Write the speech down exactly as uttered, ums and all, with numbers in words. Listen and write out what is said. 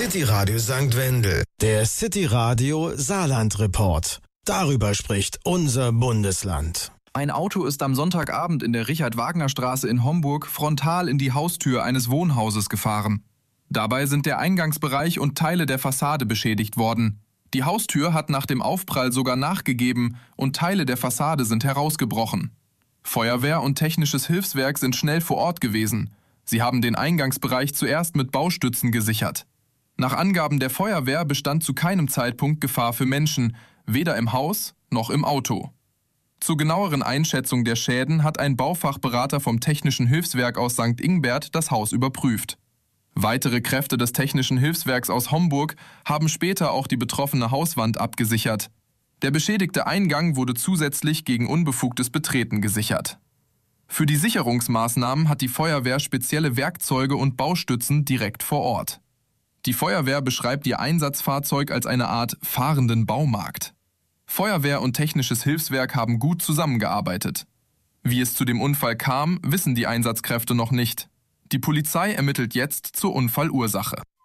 City Radio Sankt Wendel. Der City Radio Saarland Report. Darüber spricht unser Bundesland. Ein Auto ist am Sonntagabend in der Richard-Wagner-Straße in Homburg frontal in die Haustür eines Wohnhauses gefahren. Dabei sind der Eingangsbereich und Teile der Fassade beschädigt worden. Die Haustür hat nach dem Aufprall sogar nachgegeben und Teile der Fassade sind herausgebrochen. Feuerwehr und technisches Hilfswerk sind schnell vor Ort gewesen. Sie haben den Eingangsbereich zuerst mit Baustützen gesichert. Nach Angaben der Feuerwehr bestand zu keinem Zeitpunkt Gefahr für Menschen, weder im Haus noch im Auto. Zur genaueren Einschätzung der Schäden hat ein Baufachberater vom Technischen Hilfswerk aus Sankt Ingbert das Haus überprüft. Weitere Kräfte des Technischen Hilfswerks aus Homburg haben später auch die betroffene Hauswand abgesichert. Der beschädigte Eingang wurde zusätzlich gegen unbefugtes Betreten gesichert. Für die Sicherungsmaßnahmen hat die Feuerwehr spezielle Werkzeuge und Baustützen direkt vor Ort. Die Feuerwehr beschreibt ihr Einsatzfahrzeug als eine Art fahrenden Baumarkt. Feuerwehr und Technisches Hilfswerk haben gut zusammengearbeitet. Wie es zu dem Unfall kam, wissen die Einsatzkräfte noch nicht. Die Polizei ermittelt jetzt zur Unfallursache.